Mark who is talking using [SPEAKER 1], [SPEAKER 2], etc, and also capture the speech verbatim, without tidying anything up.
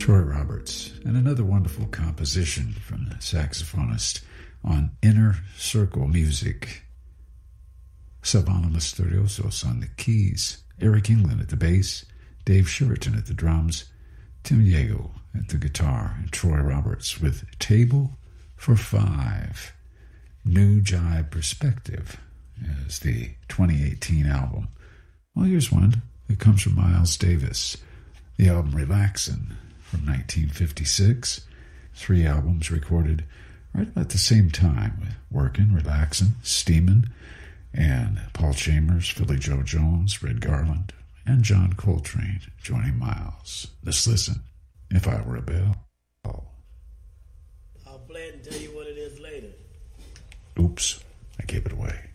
[SPEAKER 1] Troy Roberts, and another wonderful composition from the saxophonist on Inner Circle Music. Silvano Misteriosos on the keys, Eric England at the bass, Dave Shiverton at the drums, Tim Diego at the guitar, and Troy Roberts with Table for Five. New Jive Perspective is the twenty eighteen album. Well, here's one that comes from Miles Davis. The album Relaxin' from nineteen fifty-six. Three albums recorded right about the same time, with Workin', Relaxin', Steamin', and Paul Chambers, Philly Joe Jones, Red Garland, and John Coltrane joining Miles. Let's listen. If I Were a Bell.
[SPEAKER 2] I'll play it and tell you what it is later.
[SPEAKER 1] Oops, I gave it away.